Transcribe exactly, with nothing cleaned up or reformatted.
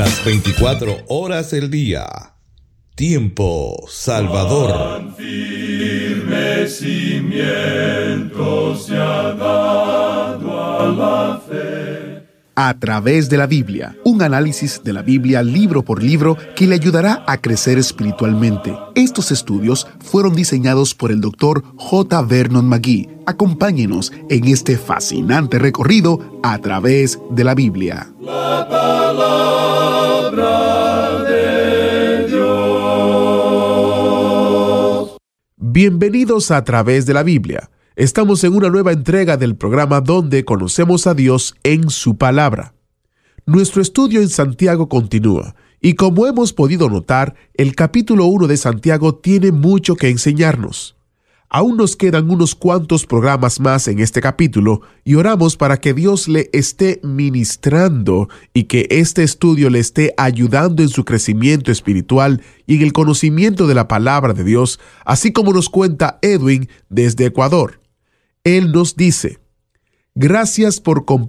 Las veinticuatro horas del día. Tiempo Salvador. Cuán firme cimiento se ha dado a la fe. A través de la Biblia, un análisis de la Biblia libro por libro que le ayudará a crecer espiritualmente. Estos estudios fueron diseñados por el doctor J. Vernon McGee. Acompáñenos en este fascinante recorrido a través de la Biblia. La palabra de Dios. Bienvenidos a A Través de la Biblia. Estamos en una nueva entrega del programa donde conocemos a Dios en su palabra. Nuestro estudio en Santiago continúa, y como hemos podido notar, el capítulo uno de Santiago tiene mucho que enseñarnos. Aún nos quedan unos cuantos programas más en este capítulo, y oramos para que Dios le esté ministrando y que este estudio le esté ayudando en su crecimiento espiritual y en el conocimiento de la palabra de Dios, así como nos cuenta Edwin desde Ecuador. Él nos dice: gracias por compartir